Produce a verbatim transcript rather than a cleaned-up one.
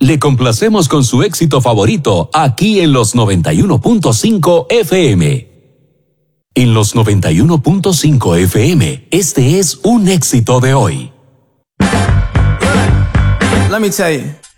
Le complacemos con su éxito favorito aquí en los noventa y uno punto cinco F M. En los noventa y uno punto cinco F M, este es un éxito de hoy. Let me tell you.